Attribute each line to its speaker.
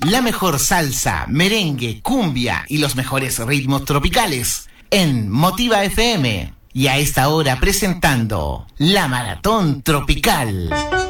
Speaker 1: La mejor salsa, merengue, cumbia y los mejores ritmos tropicales en Motiva FM. Y a esta hora presentando La Maratón Tropical.